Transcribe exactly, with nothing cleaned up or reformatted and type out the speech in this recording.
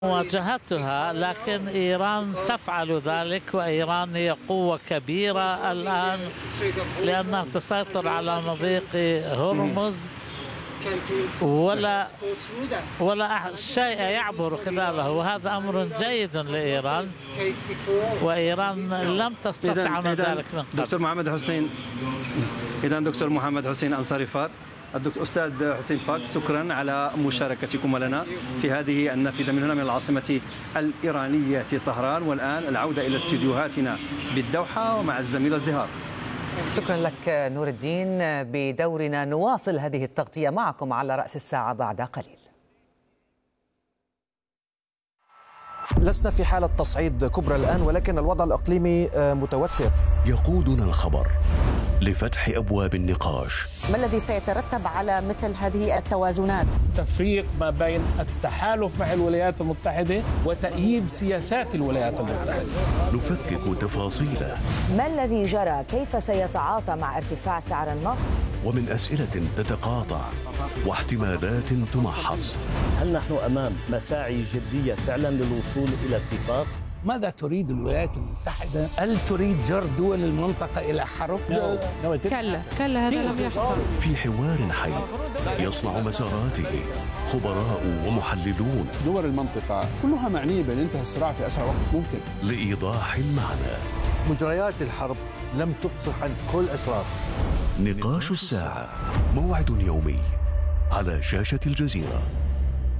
مواجهتها، لكن إيران تفعل ذلك، وإيران هي قوة كبيرة الآن لأنها تسيطر على مضيق هرمز، ولا ولا شيء يعبر خلاله، وهذا أمر جيد لإيران، وإيران لم تستطع عمل ذلك من قبل. دكتور محمد حسين إذا دكتور محمد حسين أنصاري فار، الدكتور أستاذ حسين باك، شكرا على مشاركتكم لنا في هذه النافذة من هنا من العاصمة الإيرانية طهران. والآن العودة إلى استديوهاتنا بالدوحة ومع الزميل ازدهار. شكرا لك نور الدين. بدورنا نواصل هذه التغطية معكم على رأس الساعة بعد قليل. لسنا في حالة تصعيد كبرى الآن، ولكن الوضع الإقليمي متوتر. يقودنا الخبر لفتح أبواب النقاش. ما الذي سيترتب على مثل هذه التوازنات؟ تفريق ما بين التحالف مع الولايات المتحدة وتأييد سياسات الولايات المتحدة. نفكك تفاصيله. ما الذي جرى؟ كيف سيتعاطى مع ارتفاع سعر النفط؟ ومن أسئلة تتقاطع واحتمالات تمحص. هل نحن أمام مساعي جدية فعلا للوصول إلى اتفاق؟ ماذا تريد الولايات المتحدة؟ هل تريد جر دول المنطقة إلى حرب؟ كلا كلا هذا لم يحصل. في حوار حي يصنع مساراته خبراء ومحللون. دول المنطقة كلها معنية بانتهاء الصراع في أسرع وقت ممكن. لإيضاح المعنى. مجريات الحرب لم تفصح عن كل أسرار. نقاش الساعة، موعد يومي على شاشة الجزيرة.